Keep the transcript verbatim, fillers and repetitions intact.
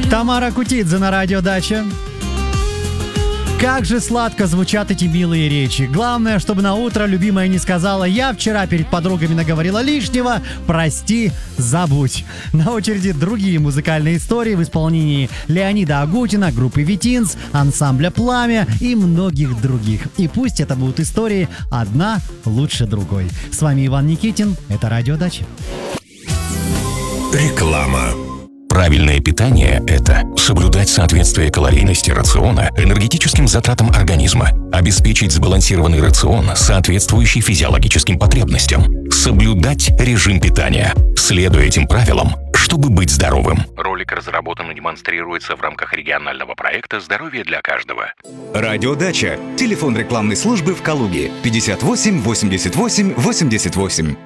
Тамара Кутидзе на радио «Дача». Как же сладко звучат эти милые речи. Главное, чтобы на утро любимая не сказала: «Я вчера перед подругами наговорила лишнего, прости, забудь». На очереди другие музыкальные истории в исполнении Леонида Агутина, группы «Витинс», ансамбля «Пламя» и многих других. И пусть это будут истории одна лучше другой. С вами Иван Никитин, это радио «Дача». Реклама. Правильное питание – это соблюдать соответствие калорийности рациона энергетическим затратам организма, обеспечить сбалансированный рацион, соответствующий физиологическим потребностям, соблюдать режим питания, следуя этим правилам, чтобы быть здоровым. Ролик разработан и демонстрируется в рамках регионального проекта «Здоровье для каждого». Радиодача. Телефон рекламной службы в Калуге пятьдесят восемь восемьдесят восемь восемьдесят восемь.